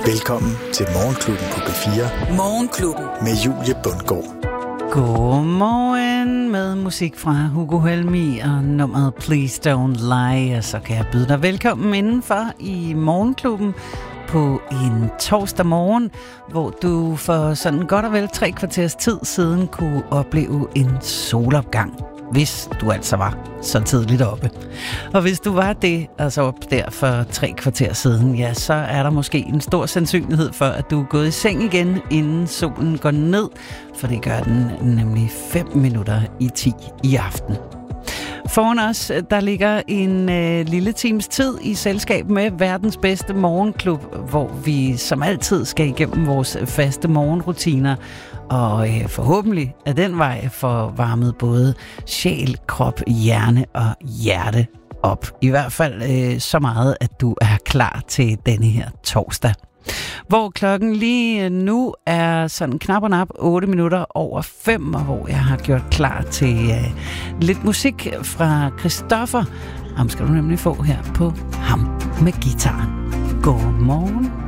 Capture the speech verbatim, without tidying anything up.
Velkommen til Morgenklubben på P fire. Morgenklubben med Julie Bundgaard. Godmorgen med musik fra Hugo Helmi og nummeret Please Don't Lie. Og så kan jeg byde dig velkommen indenfor i Morgenklubben på en torsdag morgen, hvor du for sådan godt og vel tre kvarters tid siden kunne opleve en solopgang. Hvis du altså var så tidligt oppe. Og hvis du var det, altså op der for tre kvarter siden, ja, så er der måske en stor sandsynlighed for, at du er gået i seng igen, inden solen går ned, for det gør den nemlig fem minutter i ti i aften. Foran os, der ligger en øh, lille times tid i selskab med verdens bedste morgenklub, hvor vi som altid skal igennem vores faste morgenrutiner, og øh, forhåbentlig af den vej får varmet både sjæl, krop, hjerne og hjerte op. I hvert fald øh, så meget, at du er klar til denne her torsdag. Hvor klokken lige nu er sådan knap og nap otte minutter over fem, og hvor jeg har gjort klar til øh, lidt musik fra Christoffer. Ham skal du nemlig få her på Ham med Guitaren. Godmorgen.